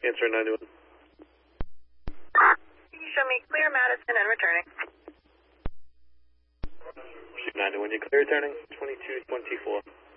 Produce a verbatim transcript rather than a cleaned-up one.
Answer ninety-one. Show me clear Madison and returning. ninety-one, you clear returning? twenty-two twenty-four.